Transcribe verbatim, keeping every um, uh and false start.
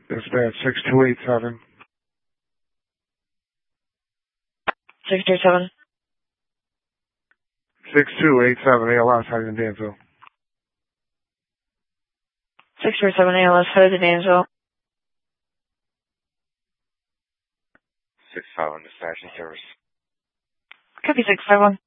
Dispatch six two eight seven. six two seven. six two eight seven, A L S, heading to Dansville. six two seven, A L S, headed to Dansville. six five one, dispatch in service. Copy six five one.